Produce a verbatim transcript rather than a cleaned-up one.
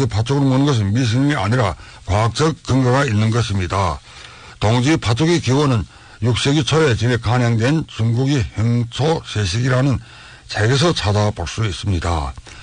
동지 파쪽으로 모는 것은 미신이 아니라 과학적 근거가 있는 것입니다. 동지 파쪽의 기원은 육 세기 초에 진에 간양된 중국의 행초 세식이라는 책에서 찾아볼 수 있습니다.